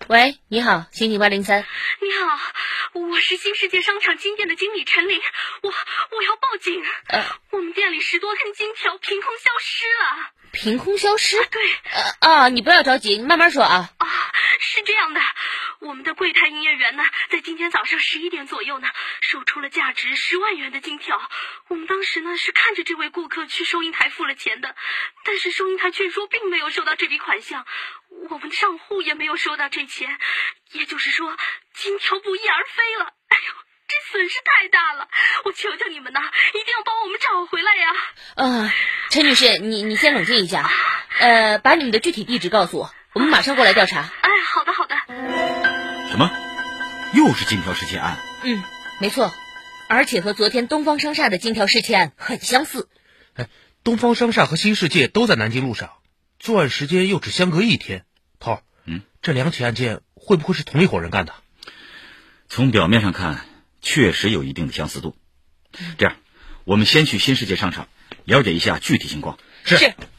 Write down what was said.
喂，你好，星际803。 你好，我是新世界商场金店的经理陈琳，我要报警。我们店里10多根金条凭空消失了。 凭空消失？ 对。 你不要着急，你慢慢说啊。 是这样的，我们的柜台营业员呢，在今天早上11点左右呢，售出了价值10万元的金条。我们当时呢是看着这位顾客去收银台付了钱的，但是收银台却说并没有收到这笔款项，我们的账户也没有收到这钱，也就是说金条不翼而飞了。哎呦，这损失太大了，我求求你们呐，一定要帮我们找回来呀！ 陈女士，你先冷静一下，把你们的具体地址告诉我，我们马上过来调查。 好的。 什么？又是金条失窃案？ 没错，而且和昨天东方商厦的金条失窃案很相似。 东方商厦和新世界都在南京路上，作案时间又只相隔1天。头儿，这2起案件会不会是同一伙人干的？ 从表面上看，确实有一定的相似度。这样，我们先去新世界商场了解一下具体情况。 是。